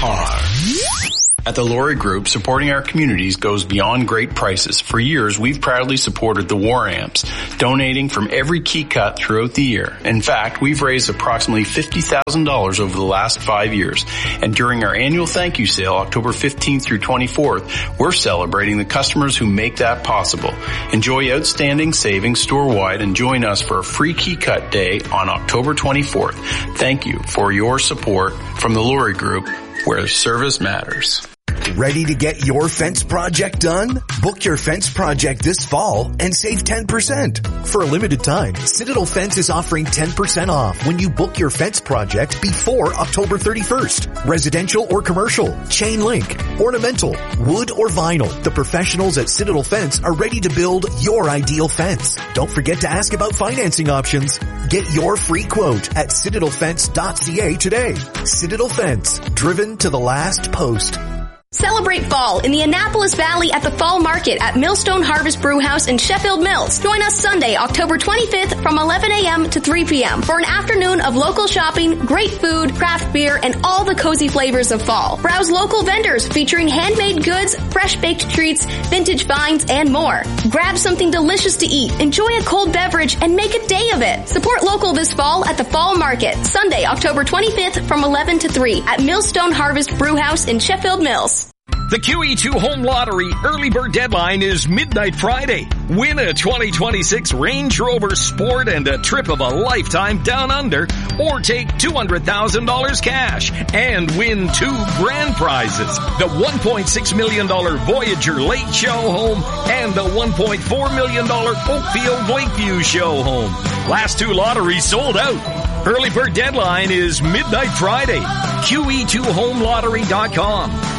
are. At the Laurie Group, supporting our communities goes beyond great prices. For years, we've proudly supported the War Amps, donating from every key cut throughout the year. In fact, we've raised approximately $50,000 over the last 5 years. And during our annual thank you sale, October 15th through 24th, we're celebrating the customers who make that possible. Enjoy outstanding savings store-wide and join us for a free key cut day on October 24th. Thank you for your support from the Laurie Group, where service matters. Ready to get your fence project done? Book your fence project this fall and save 10%. For a limited time, Citadel Fence is offering 10% off when you book your fence project before October 31st. Residential or commercial, chain link, ornamental, wood or vinyl. The professionals at Citadel Fence are ready to build your ideal fence. Don't forget to ask about financing options. Get your free quote at citadelfence.ca today. Citadel Fence, driven to the last post. Celebrate fall in the Annapolis Valley at the Fall Market at Millstone Harvest Brewhouse in Sheffield Mills. Join us Sunday, October 25th from 11 a.m. to 3 p.m. for an afternoon of local shopping, great food, craft beer, and all the cozy flavors of fall. Browse local vendors featuring handmade goods, fresh baked treats, vintage finds, and more. Grab something delicious to eat, enjoy a cold beverage, and make a day of it. Support local this fall at the Fall Market, Sunday, October 25th from 11 to 3 at Millstone Harvest Brewhouse in Sheffield Mills. The QE2 Home Lottery early bird deadline is midnight Friday. Win a 2026 Range Rover Sport and a trip of a lifetime down under, or take $200,000 cash and win 2 grand prizes. The $1.6 million Voyager Lake Show Home and the $1.4 million Oakfield Lakeview Show Home. Last 2 lotteries sold out. Early bird deadline is midnight Friday. QE2HomeLottery.com.